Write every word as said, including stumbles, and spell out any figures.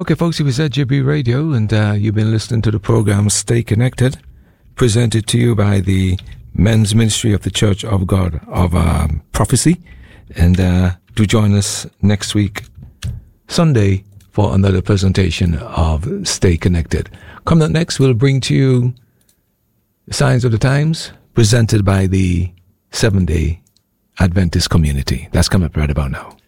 Okay, folks, it was at J B Radio, and uh, you've been listening to the program Stay Connected, presented to you by the Men's Ministry of the Church of God of um, Prophecy. And uh, do join us next week, Sunday, for another presentation of Stay Connected. Coming up next, we'll bring to you Signs of the Times, presented by the Seventh-day Adventist Community. That's coming up right about now.